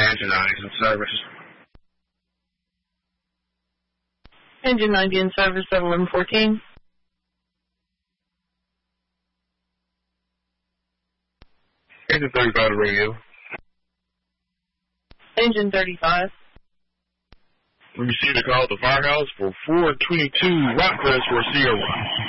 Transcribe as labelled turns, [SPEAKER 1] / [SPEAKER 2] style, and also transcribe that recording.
[SPEAKER 1] Engine 90 in service.
[SPEAKER 2] Engine 90 in service at 1114.
[SPEAKER 1] Engine 35 to radio.
[SPEAKER 2] Engine 35.
[SPEAKER 1] We received a call at the firehouse for 422 Rockcrest for a Sierra.